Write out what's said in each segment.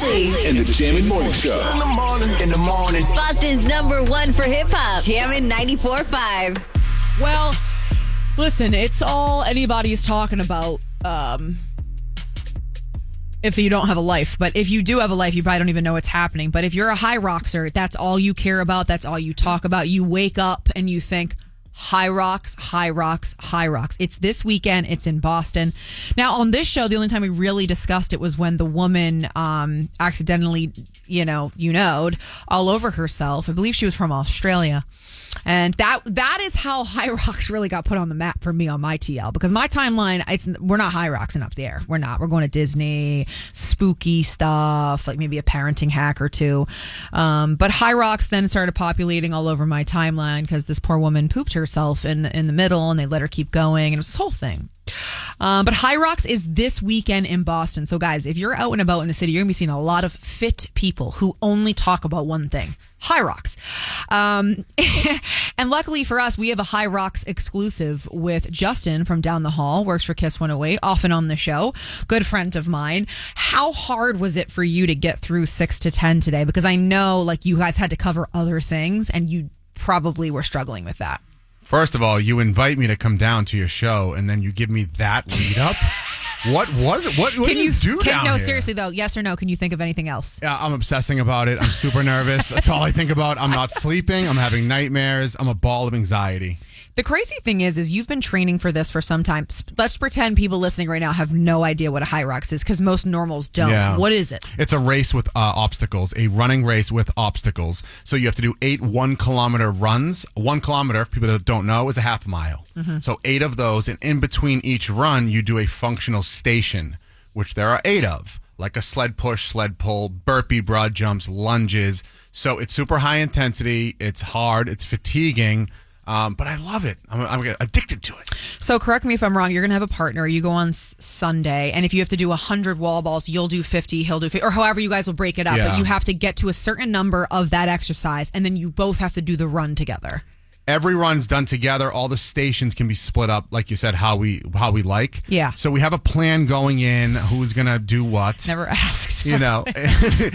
Ashley. And the Jammin' Morning Show. In the morning. Boston's #1 for hip-hop. Jammin' 94.5. Well, listen, it's all anybody's talking about if you don't have a life. But if you do have a life, you probably don't even know what's happening. But if you're a high roxer, that's all you care about. That's all you talk about. You wake up and you think, High Rocks, High Rocks, High Rocks. It's this weekend. It's in Boston. Now, on this show, the only time we really discussed it was when the woman accidentally, UNO'd all over herself. I believe she was from Australia. And that is how High Rocks really got put on the map for me on my TL, because my timeline, we're not High Rocksing up there. We're not. We're going to Disney, spooky stuff, like maybe a parenting hack or two. But High Rocks then started populating all over my timeline because this poor woman pooped herself in the middle, and they let her keep going, and it was this whole thing. But High Rocks is this weekend in Boston. So guys, if you're out and about in the city, you're going to be seeing a lot of fit people who only talk about one thing. High Rocks. And luckily for us, we have a High Rocks exclusive with Justin from down the hall, works for Kiss 108, often on the show, good friend of mine. How hard was it for you to get through 6 to 10 today? Because I know like you guys had to cover other things and you probably were struggling with that. First of all, you invite me to come down to your show and then you give me that lead up. What was it? What did you do down No, here? seriously though, yes or no, can you think of anything else? Yeah, I'm obsessing about it. I'm super nervous. That's all I think about. I'm not sleeping. I'm having nightmares. I'm a ball of anxiety. The crazy thing is you've been training for this for some time. Let's pretend people listening right now have no idea what a High Rocks is, because most normals don't. Yeah. What is it? It's a race with obstacles, a running race with obstacles. So you have to do 8 1-kilometer runs. 1 kilometer, for people that don't know, is a half mile. Mm-hmm. So 8 of those, and in between each run, you do a functional station, which there are 8 of, like a sled push, sled pull, burpee, broad jumps, lunges. So it's super high intensity. It's hard. It's fatiguing. But I love it. I'm addicted to it. So correct me if I'm wrong. You're going to have a partner. You go on Sunday, and if you have to do 100 wall balls, you'll do 50, he'll do 50, or however you guys will break it up. Yeah. But you have to get to a certain number of that exercise, and then you both have to do the run together. Every run's done together. All the stations can be split up, like you said, how we like. Yeah. So we have a plan going in. Who's gonna do what? Never asked. You know. Get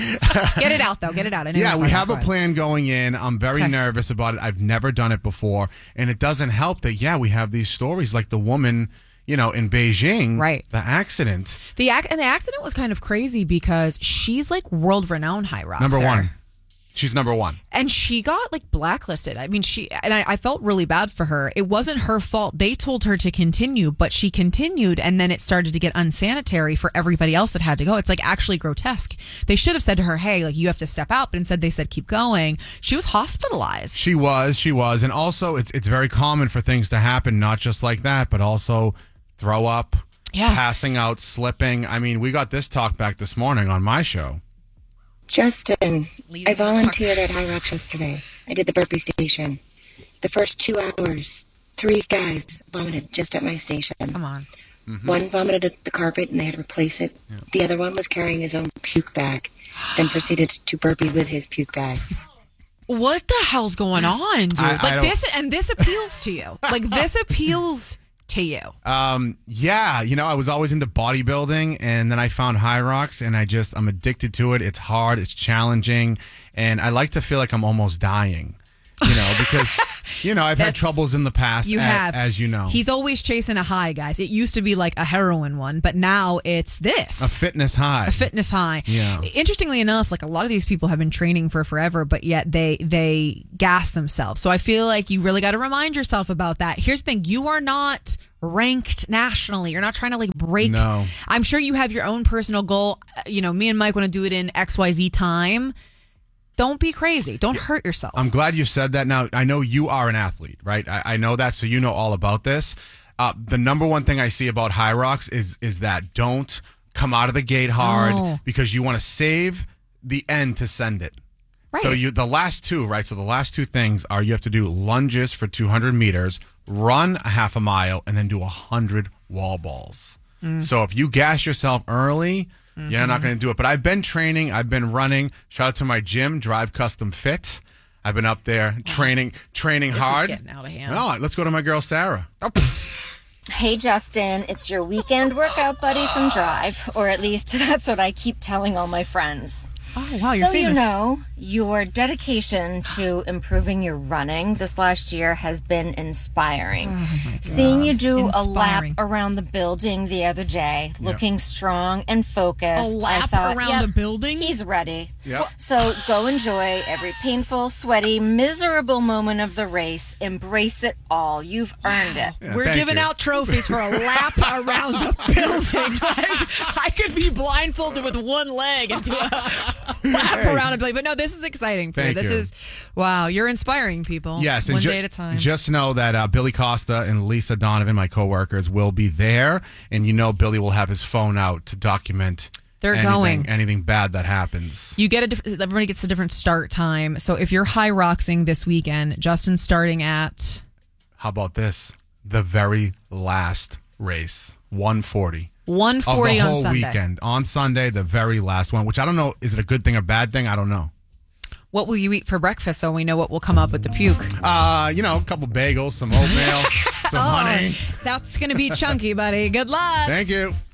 it out though. Get it out. I know yeah, we have a plan going in. I'm very nervous about it. I've never done it before, and it doesn't help that we have these stories like the woman, in Beijing, right? The accident. The accident was kind of crazy because she's like world renowned High Roxer. Number 1. She's number 1. And she got like blacklisted. I mean, I felt really bad for her. It wasn't her fault. They told her to continue, but she continued, and then it started to get unsanitary for everybody else that had to go. It's like actually grotesque. They should have said to her, hey, like you have to step out, but instead they said keep going. She was hospitalized. She was. And also it's very common for things to happen, not just like that, but also throw up, passing out, slipping. I mean, we got this talk back this morning on my show. Justin, I volunteered at High Rocks yesterday. I did the burpee station. The first 2 hours, 3 guys vomited just at my station. Come on. Mm-hmm. One vomited at the carpet and they had to replace it. Yeah. The other one was carrying his own puke bag, then proceeded to burpee with his puke bag. What the hell's going on, dude? This appeals to you. Like this appeals to you. I was always into bodybuilding, and then I found High Rocks, and I'm addicted to it. It's hard, it's challenging, and I like to feel like I'm almost dying. Because I've had troubles in the past. You have, as you know. He's always chasing a high, guys. It used to be like a heroin one, but now it's this. A fitness high. A fitness high. Yeah. Interestingly enough, like a lot of these people have been training for forever, but yet they gas themselves. So I feel like you really got to remind yourself about that. Here's the thing. You are not ranked nationally. You're not trying to like break. No. I'm sure you have your own personal goal. Me and Mike want to do it in XYZ time. Don't be crazy. Don't hurt yourself. I'm glad you said that. Now, I know you are an athlete, right? I know that, so you know all about this. The number one thing I see about High Rocks is that don't come out of the gate hard because you want to save the end to send it. Right. So the last 2, right? So the last 2 things are you have to do lunges for 200 meters, run a half a mile, and then do 100 wall balls. So if you gas yourself early... Yeah, I'm not going to do it. But I've been training. I've been running. Shout out to my gym, Drive Custom Fit. I've been up there training hard. This is getting out of hand. No, let's go to my girl, Sarah. Hey, Justin, it's your weekend workout buddy from Drive, or at least that's what I keep telling all my friends. Oh, wow, you're so famous. You know, your dedication to improving your running this last year has been inspiring. Oh, my God. Seeing you do a lap Inspiring. around the building the other day, looking strong and focused. A lap I thought, around the building? He's ready. Yep. So go enjoy every painful, sweaty, miserable moment of the race. Embrace it all. You've earned it. Yeah, We're thank giving you. out trophies for a lap around a building. I could be blindfolded with one leg and do a lap around a building. But no, this is exciting for you. Thank This you. is, wow, you're inspiring people. Yes, and one day at a time. Just know that Billy Costa and Lisa Donovan, my coworkers, will be there, and Billy will have his phone out to document. They're going. Anything bad that happens. You get everybody gets a different start time. So if you're high roxing this weekend, Justin's starting at How about this? The very last race, 140. 140 of the on whole Sunday. weekend. On Sunday, the very last one, which I don't know, is it a good thing or bad thing? I don't know. What will you eat for breakfast so we know what will come up with the puke? A couple bagels, some oatmeal, some honey. That's going to be chunky, buddy. Good luck. Thank you.